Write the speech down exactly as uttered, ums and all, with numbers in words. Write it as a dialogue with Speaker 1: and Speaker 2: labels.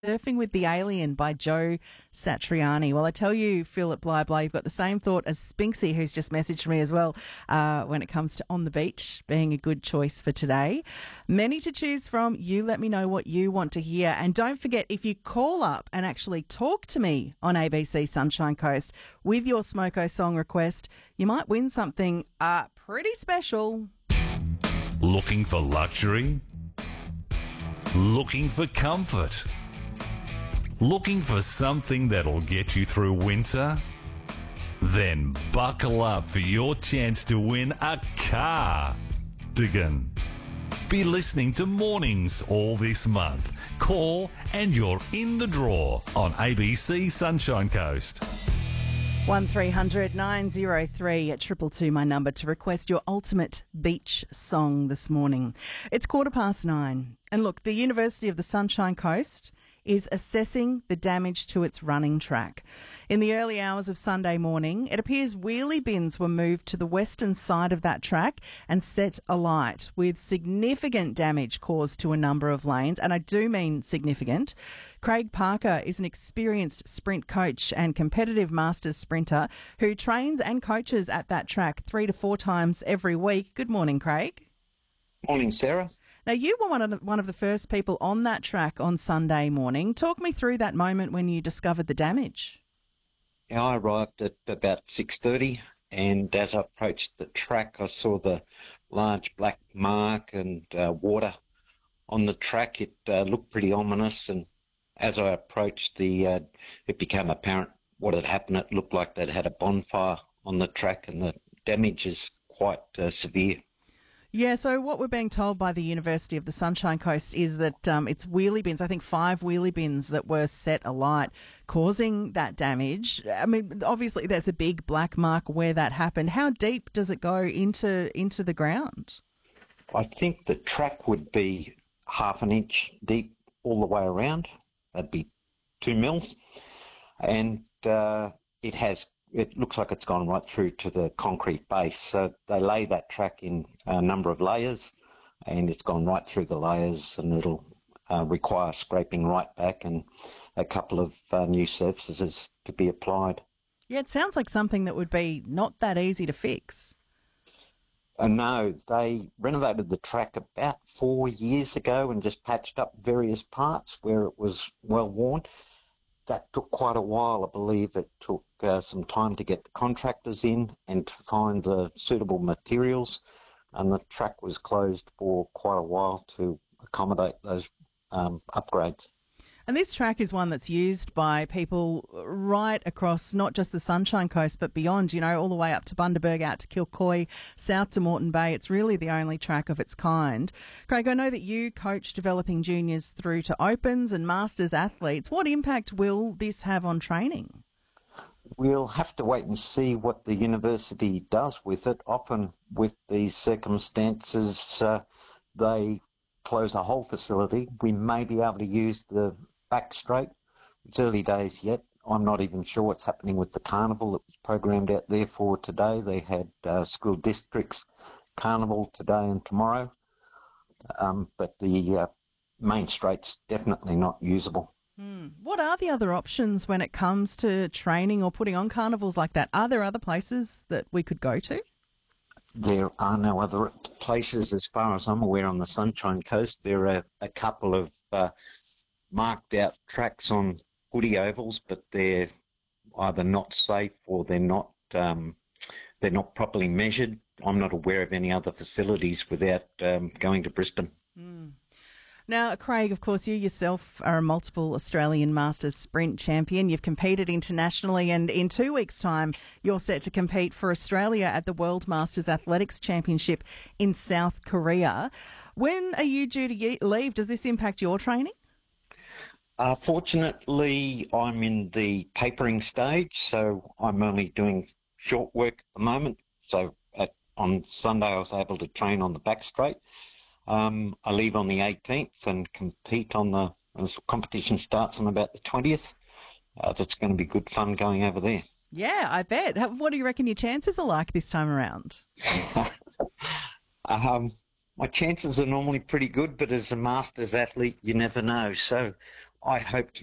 Speaker 1: Surfing with the Alien by Joe Satriani. Well, I tell you, Philip Bly Bly, you've got the same thought as Spinksy, who's just messaged me as well, uh, when it comes to On the Beach being a good choice for today. Many to choose from. You let me know what you want to hear. And don't forget, if you call up and actually talk to me on A B C Sunshine Coast with your Smoko song request, you might win something uh, pretty special.
Speaker 2: Looking for luxury? Looking for comfort? Looking for something that'll get you through winter? Then buckle up for your chance to win a cardigan. Be listening to Mornings all this month. Call and you're in the draw on A B C Sunshine Coast.
Speaker 1: one three hundred nine oh three at triple two, my number to request your ultimate beach song this morning. It's quarter past nine. And look, the University of the Sunshine Coast is assessing the damage to its running track. In the early hours of Sunday morning, it appears wheelie bins were moved to the western side of that track and set alight, with significant damage caused to a number of lanes, and I do mean significant. Craig Parker is an experienced sprint coach and competitive masters sprinter who trains and coaches at that track three to four times every week. Good morning, Craig.
Speaker 3: Morning, Sarah.
Speaker 1: Now, you were one of the, one of the first people on that track on Sunday morning. Talk me through that moment when you discovered the damage.
Speaker 3: Yeah, I arrived at about six thirty, and as I approached the track, I saw the large black mark and uh, water on the track. It uh, looked pretty ominous, and as I approached, the uh, it became apparent what had happened. It looked like they'd had a bonfire on the track, and the damage is quite uh, severe.
Speaker 1: Yeah, so what we're being told by the University of the Sunshine Coast is that um, it's wheelie bins, I think five wheelie bins that were set alight, causing that damage. I mean, obviously there's a big black mark where that happened. How deep does it go into into the ground?
Speaker 3: I think the track would be half an inch deep all the way around. That'd be two mils. And uh, it has It looks like it's gone right through to the concrete base. So they lay that track in a number of layers, and it's gone right through the layers, and it'll uh, require scraping right back and a couple of uh, new surfaces to be applied.
Speaker 1: Yeah, it sounds like something that would be not that easy to fix.
Speaker 3: Uh, no, they renovated the track about four years ago and just patched up various parts where it was well worn. That took quite a while. I believe it took uh, some time to get the contractors in and to find the suitable materials, and the track was closed for quite a while to accommodate those um, upgrades.
Speaker 1: And this track is one that's used by people right across not just the Sunshine Coast but beyond, you know, all the way up to Bundaberg, out to Kilcoy, south to Moreton Bay. It's really the only track of its kind. Craig, I know that you coach developing juniors through to Opens and Masters athletes. What impact will this have on training?
Speaker 3: We'll have to wait and see what the university does with it. Often with these circumstances, uh, they close a whole facility. We may be able to use the back straight. It's early days yet. I'm not even sure what's happening with the carnival that was programmed out there for today. They had uh, school districts carnival today and tomorrow, um, but the uh, main straight's definitely not usable.
Speaker 1: Hmm. What are the other options when it comes to training or putting on carnivals like that? Are there other places that we could go to?
Speaker 3: There are no other places as far as I'm aware on the Sunshine Coast. There are a couple of uh, marked out tracks on footy ovals, but they're either not safe or they're not um, they're not properly measured. I'm not aware of any other facilities without um, going to Brisbane.
Speaker 1: Mm. Now, Craig, of course, you yourself are a multiple Australian Masters sprint champion. You've competed internationally, and in two weeks' time, you're set to compete for Australia at the World Masters Athletics Championship in South Korea. When are you due to leave? Does this impact your training?
Speaker 3: Uh, fortunately, I'm in the papering stage, so I'm only doing short work at the moment. So at, on Sunday, I was able to train on the back straight. Um, I leave on the eighteenth and compete on the, the competition starts on about the twentieth. Uh, that's going to be good fun going over there.
Speaker 1: Yeah, I bet. What do you reckon your chances are like this time around?
Speaker 3: um, my chances are normally pretty good, but as a Masters athlete, you never know. So I hope to